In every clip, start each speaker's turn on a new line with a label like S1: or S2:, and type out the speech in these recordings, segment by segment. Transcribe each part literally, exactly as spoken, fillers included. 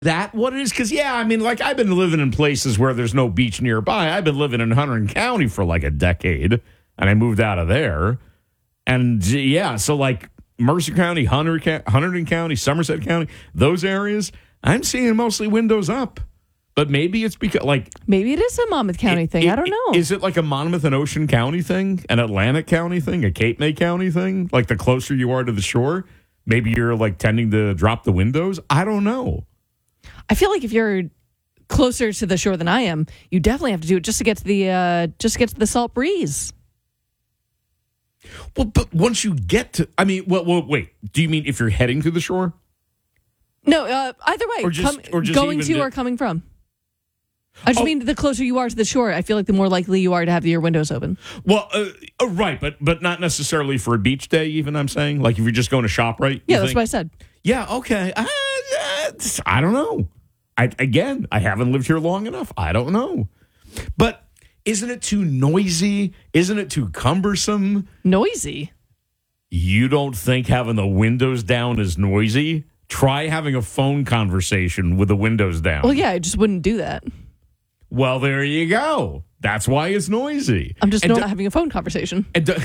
S1: that what it is? Because, yeah, I mean, like, I've been living in places where there's no beach nearby. I've been living in Hunterdon County for like a decade, and I moved out of there. And, yeah, so, like, Mercer County, Hunter, Hunterdon County, Somerset County, those areas, I'm seeing mostly windows up. But maybe it's because, like...
S2: Maybe it is a Monmouth County
S1: it,
S2: thing.
S1: It,
S2: I don't know.
S1: Is it like a Monmouth and Ocean County thing? An Atlantic County thing? A Cape May County thing? Like, the closer you are to the shore, maybe you're, like, tending to drop the windows? I don't know.
S2: I feel like if you're closer to the shore than I am, you definitely have to do it just to get to the uh, just to get to the salt breeze.
S1: Well, but once you get to... I mean, well, well wait. Do you mean if you're heading to the shore?
S2: No, uh, either way.
S1: Or just,
S2: come,
S1: or just
S2: going
S1: even
S2: to
S1: to,
S2: or coming from. I just
S1: oh,
S2: mean the closer you are to the shore, I feel like the more likely you are to have your windows open.
S1: Well, uh, right, but but not necessarily for a beach day, even, I'm saying? Like, if you're just going to ShopRite?
S2: Yeah, that's
S1: think?
S2: what I said.
S1: Yeah, okay. Uh, I don't know. I, again, I haven't lived here long enough. I don't know. But isn't it too noisy? Isn't it too cumbersome?
S2: Noisy?
S1: You don't think having the windows down is noisy? Try having a phone conversation with the windows down.
S2: Well, yeah, I just wouldn't do that.
S1: Well, there you go. That's why it's noisy.
S2: I'm just
S1: and
S2: not
S1: do,
S2: having a phone conversation.
S1: And do,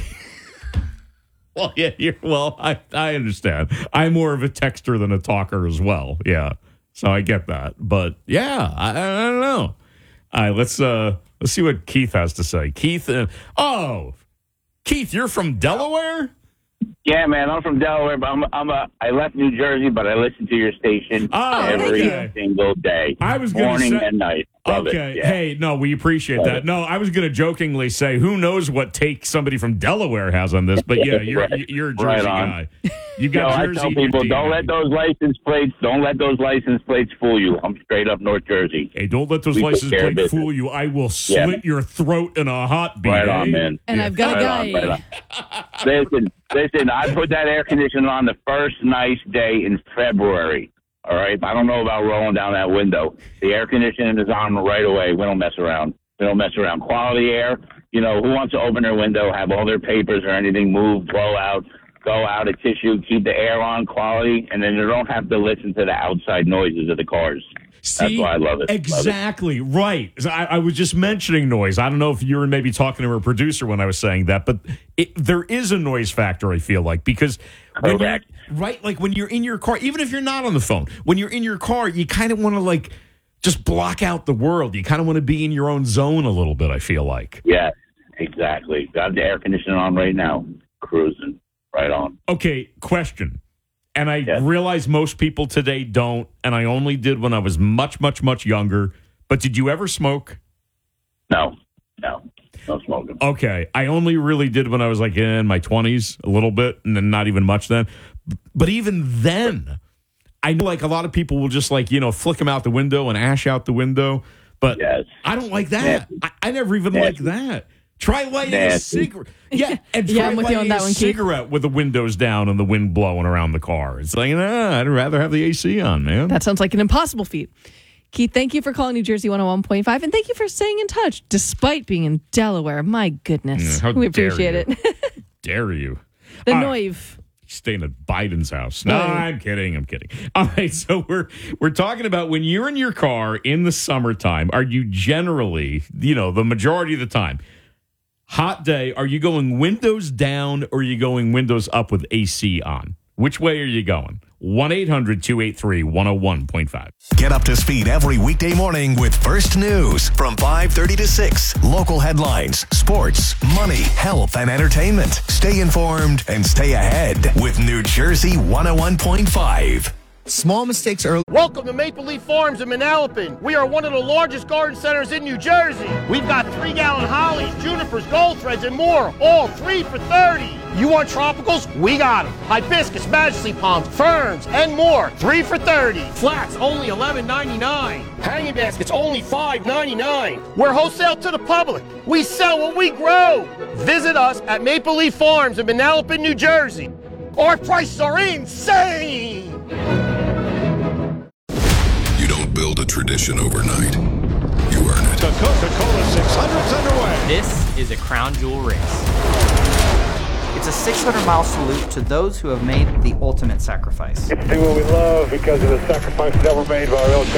S1: well, yeah, you're, well, I, I understand. I'm more of a texter than a talker as well. Yeah, so I get that. But yeah, I, I don't know. All right, let's uh, let's see what Keith has to say. Keith, uh, oh, Keith, you're from Delaware?
S3: Yeah, man, I'm from Delaware, but I'm I'm a I left New Jersey, but I listen to your station
S1: oh,
S3: every
S1: okay.
S3: single day.
S1: I was gonna
S3: morning
S1: say,
S3: and night. Love
S1: okay,
S3: it. Yeah.
S1: Hey, no, we appreciate
S3: Love
S1: that.
S3: it.
S1: No, I was going to jokingly say, who knows what take somebody from Delaware has on this? But yeah, you're
S3: right.
S1: you're a Jersey
S3: Right on.
S1: guy. You got
S3: no,
S1: Jersey.
S3: I tell
S1: in your
S3: people,
S1: D N A.
S3: don't let those license plates, don't let those license plates fool you. I'm straight up North Jersey.
S1: Hey, don't let those
S3: We
S1: license
S3: take care of
S1: plates
S3: business.
S1: fool you. I will slit
S3: Yeah.
S1: your throat in a hot beat.
S3: Right on,
S1: eh?
S3: man.
S2: And
S1: Yeah.
S2: I've got
S3: Right
S2: a
S3: on,
S2: guy.
S3: right on. Listen, listen, I put that air conditioner on the first nice day in February. All right? I don't know about rolling down that window. The air conditioning is on right away. We don't mess around. We don't mess around. Quality air, you know, who wants to open their window, have all their papers or anything moved, blow out, go out a tissue, keep the air on, quality, and then you don't have to listen to the outside noises of the cars.
S1: See,
S3: That's why I love it.
S1: Exactly, love it. Right. I, I was just mentioning noise. I don't know if you were maybe talking to a producer when I was saying that, but it, there is a noise factor, I feel like, because when you're, right, like when you're in your car, even if you're not on the phone, when you're in your car, you kind of want to like just block out the world. You kind of want to be in your own zone a little bit, I feel like.
S3: Yeah, exactly. Got the air conditioning on right now. Cruising right on.
S1: Okay, question. And I
S3: Yeah.
S1: realize most people today don't, and I only did when I was much, much, much younger. But did you ever smoke?
S3: No, no, no smoking.
S1: Okay, I only really did when I was like in my twenties, a little bit, and then not even much then. But even then, I know like a lot of people will just like, you know, flick them out the window and ash out the window. But
S3: Yes.
S1: I don't like that. I, I never even liked that. Try lighting a
S3: Nasty.
S1: cigarette. Yeah, and
S2: Yeah,
S1: try
S2: I'm with you on
S1: lighting
S2: that
S1: a
S2: one, Keith.
S1: cigarette with the windows down and the wind blowing around the car. It's like, nah, I'd rather have the A C on, man.
S2: That sounds like an impossible feat. Keith, thank you for calling New Jersey one oh one point five, and thank you for staying in touch despite being in Delaware. My goodness.
S1: Mm, how
S2: we
S1: dare
S2: appreciate
S1: you.
S2: it.
S1: Dare you?
S2: The
S1: All right.
S2: Noive.
S1: Staying at Biden's house. No,
S2: Oh.
S1: I'm kidding. I'm kidding. All right, so we're we're talking about when you're in your car in the summertime, are you generally, you know, the majority of the time, hot day, are you going windows down or are you going windows up with A C on? Which way are you going? one eight hundred two eight three one oh one point five.
S4: Get up to speed every weekday morning with First News from five thirty to six. Local headlines, sports, money, health, and entertainment. Stay informed and stay ahead with New Jersey one oh one point five.
S5: Small mistakes are...
S6: Welcome to Maple Leaf Farms in Manalapan. We are one of the largest garden centers in New Jersey. We've got three-gallon hollies, junipers, gold threads, and more, all three for thirty. You want tropicals? We got them. Hibiscus, majesty palms, ferns, and more, three for thirty. Flats, only eleven ninety-nine. Hanging baskets, only five ninety-nine. We're wholesale to the public. We sell what we grow. Visit us at Maple Leaf Farms in Manalapan, New Jersey. Our prices are insane.
S7: Build a tradition overnight. You earn it.
S8: The Coca-Cola six hundred's underway.
S9: This is a crown jewel race.
S5: It's a six hundred mile salute to those who have made the ultimate sacrifice.
S8: It's do what we love because of the sacrifices that were made by our